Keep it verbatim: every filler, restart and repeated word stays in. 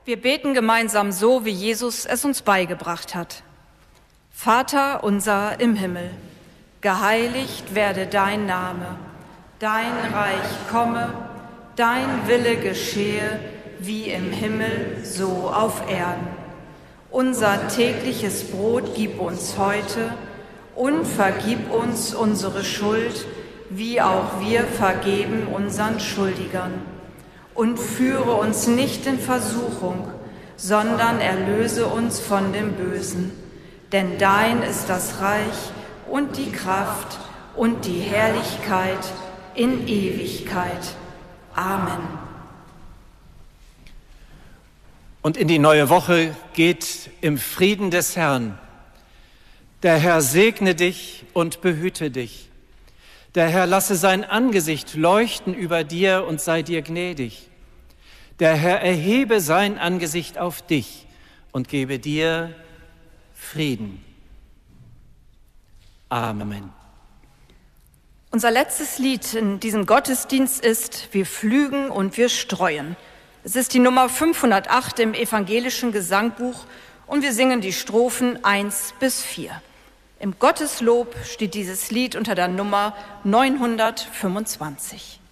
Wir beten gemeinsam so, wie Jesus es uns beigebracht hat. Vater unser im Himmel, geheiligt werde dein Name, dein Reich komme, dein Wille geschehe, wie im Himmel, so auf Erden. Unser tägliches Brot gib uns heute und vergib uns unsere Schuld, wie auch wir vergeben unseren Schuldigern. Und führe uns nicht in Versuchung, sondern erlöse uns von dem Bösen. Denn dein ist das Reich und die Kraft und die Herrlichkeit in Ewigkeit. Amen. Und in die neue Woche geht im Frieden des Herrn. Der Herr segne dich und behüte dich. Der Herr lasse sein Angesicht leuchten über dir und sei dir gnädig. Der Herr erhebe sein Angesicht auf dich und gebe dir Frieden. Amen. Unser letztes Lied in diesem Gottesdienst ist Wir pflügen und wir streuen. Es ist die Nummer fünfhundertacht im evangelischen Gesangbuch und wir singen die Strophen eins bis vier. Im Gotteslob steht dieses Lied unter der Nummer neunhundertfünfundzwanzig.